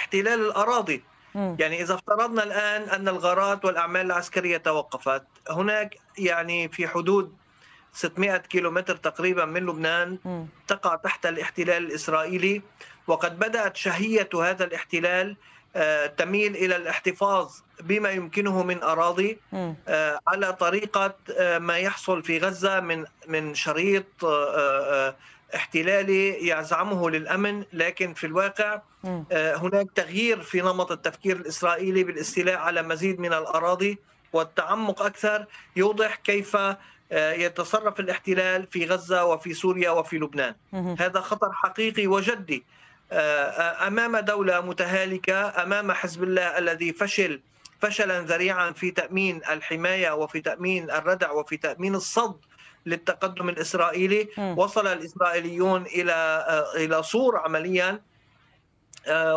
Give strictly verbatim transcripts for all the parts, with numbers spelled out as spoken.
احتلال الأراضي. مم. يعني إذا افترضنا الآن أن الغارات والأعمال العسكرية توقفت، هناك يعني في حدود ستمائة كيلومتر تقريبا من لبنان مم. تقع تحت الاحتلال الإسرائيلي، وقد بدأت شهية هذا الاحتلال آه، تميل إلى الاحتفاظ بما يمكنه من أراضي مم. آه، على طريقة آه، ما يحصل في غزة من من شريط آه، آه، احتلالي يزعمه للأمن، لكن في الواقع مم. آه، هناك تغيير في نمط التفكير الإسرائيلي بالاستيلاء على مزيد من الأراضي والتعمق أكثر، يوضح كيف آه، يتصرف الاحتلال في غزة وفي سوريا وفي لبنان. مم. هذا خطر حقيقي وجدي آه، أمام دولة متهالكة، أمام حزب الله الذي فشل فشلا ذريعا في تأمين الحماية وفي تأمين الردع وفي تأمين الصد للتقدم الإسرائيلي. مم. وصل الإسرائيليون إلى آه، إلى صور عمليا، آه،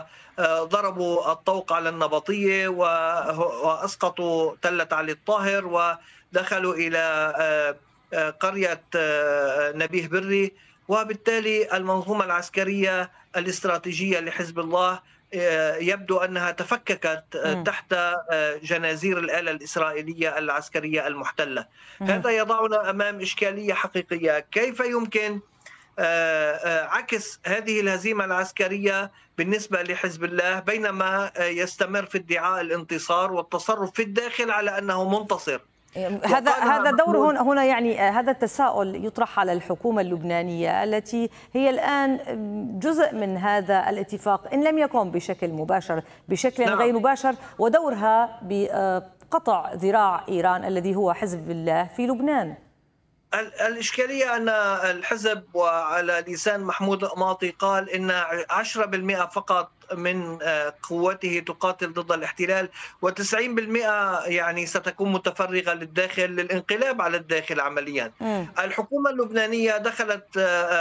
وضربوا الطوق على النبطية وأسقطوا تلة علي الطاهر ودخلوا إلى آه، آه، قرية آه، نبيه بري، وبالتالي المنظومة العسكرية الاستراتيجية لحزب الله آه، يبدو أنها تفككت آه، مم. تحت آه، جنازير الآلة الإسرائيلية العسكرية المحتلة. مم. هذا يضعنا أمام إشكالية حقيقية، كيف يمكن عكس هذه الهزيمة العسكرية بالنسبة لحزب الله بينما يستمر في ادعاء الانتصار والتصرف في الداخل على أنه منتصر. هذا وقالها هذا دور محمود. هنا هنا يعني هذا التساؤل يطرح على الحكومة اللبنانية التي هي الآن جزء من هذا الاتفاق إن لم يكن بشكل مباشر بشكل نعم. غير مباشر، ودورها بقطع ذراع إيران الذي هو حزب الله في لبنان. الإشكالية أن الحزب وعلى لسان محمود قماطي قال إن عشرة بالمئة فقط من قوته تقاتل ضد الاحتلال، وتسعين بالمئة يعني ستكون متفرغة للداخل للانقلاب على الداخل عمليا. مم. الحكومة اللبنانية دخلت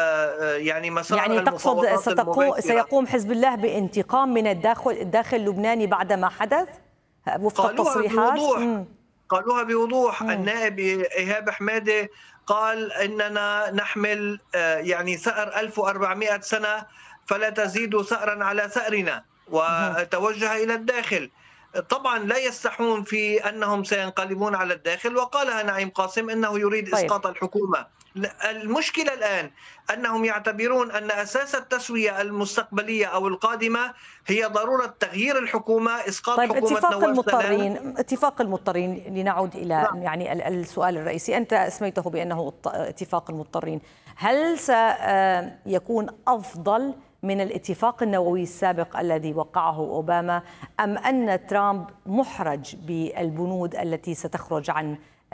يعني مسار يعني تقصد المفاوضات ستقوم المباشرة. سيقوم حزب الله بانتقام من الداخل الداخل اللبناني بعد ما حدث وفق قالوها التصريحات؟ بوضوح مم. قالوها بوضوح مم. النائب إيهاب حمادة قال إننا نحمل يعني ثأر ألف وأربعمائة سنة فلا تزيد ثأرا على ثأرنا، مم. وتوجه إلى الداخل. طبعا لا يستحون في أنهم سينقلبون على الداخل، وقالها نعيم قاسم أنه يريد طيب. إسقاط الحكومة. المشكلة الآن أنهم يعتبرون أن أساس التسوية المستقبلية أو القادمة هي ضرورة تغيير الحكومة، إسقاط طيب حكومة اتفاق نواف سلام. المضطرين اتفاق المضطرين لنعود إلى نعم. يعني السؤال الرئيسي، أنت اسميته بأنه اتفاق المضطرين، هل سيكون أفضل من الاتفاق النووي السابق الذي وقعه أوباما، أم أن ترامب محرج بالبنود التي ستخرج عن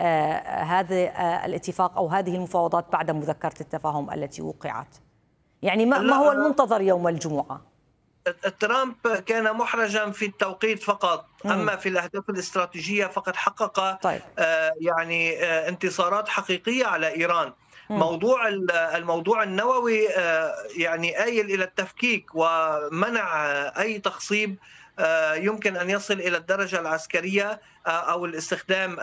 هذا الاتفاق أو هذه المفاوضات بعد مذكرة التفاهم التي وقعت؟ يعني ما هو المنتظر يوم الجمعة؟ ترامب كان محرجا في التوقيت فقط، أما في الأهداف الاستراتيجية فقد حقق طيب. يعني انتصارات حقيقية على إيران. مم. موضوع الموضوع النووي يعني آيل إلى التفكيك ومنع أي تخصيب يمكن أن يصل إلى الدرجة العسكرية أو الاستخدام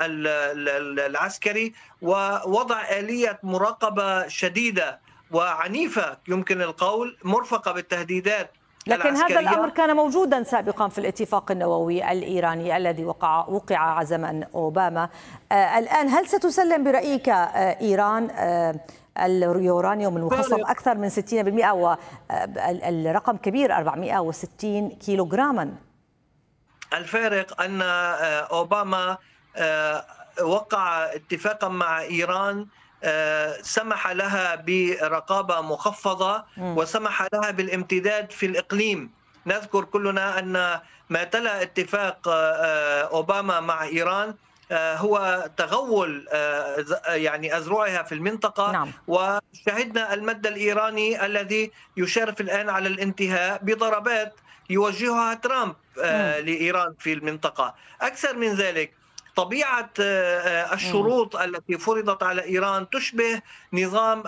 العسكري، ووضع آلية مراقبة شديدة وعنيفة يمكن القول مرفقة بالتهديدات. لكن هذا الأمر كان موجودا سابقا في الاتفاق النووي الإيراني الذي وقع وقع على زمن أوباما. آه الآن هل ستسلم برأيك آه إيران آه اليورانيوم المخصب أكثر من ستين بالمئة والرقم كبير أربعمئة وستين كيلوغراما؟ الفارق أن أوباما وقع اتفاقا مع إيران سمح لها برقابة مخفضة وسمح لها بالامتداد في الإقليم. نذكر كلنا أن ما تلا اتفاق أوباما مع إيران هو تغول يعني أذرعها في المنطقة. نعم. وشهدنا المد الإيراني الذي يشرف الآن على الانتهاء بضربات يوجهها ترامب لإيران في المنطقة. أكثر من ذلك، طبيعة الشروط التي فرضت على إيران تشبه نظام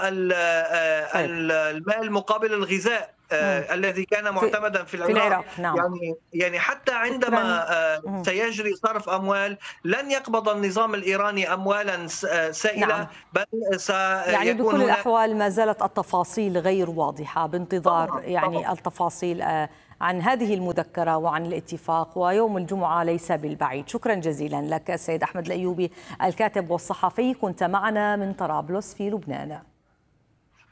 المال مقابل الغذاء الذي كان معتمدا في العراق. نعم. يعني يعني حتى عندما سيجري صرف أموال لن يقبض النظام الإيراني أموالا سائلة. نعم. بل سيكون يعني بكل الأحوال ما زالت التفاصيل غير واضحة، بانتظار طبعا. يعني طبعا. التفاصيل عن هذه المذكرة وعن الاتفاق، ويوم الجمعة ليس بالبعيد. شكرا جزيلا لك السيد أحمد الأيوبي الكاتب والصحفي، كنت معنا من طرابلس في لبنان.